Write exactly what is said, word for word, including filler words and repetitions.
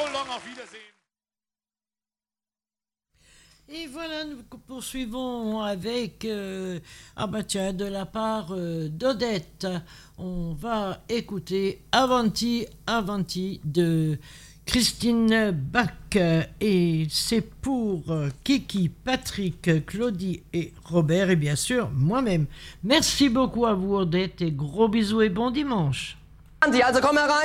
so long, auf Wiedersehen. Et voilà, nous poursuivons avec, euh, ah bah tiens, de la part euh, d'Odette, on va écouter Avanti, Avanti de Christine Bach. Et c'est pour euh, Kiki, Patrick, Claudie et Robert, et bien sûr moi-même. Merci beaucoup à vous Odette, et gros bisous et bon dimanche. Also komm herein.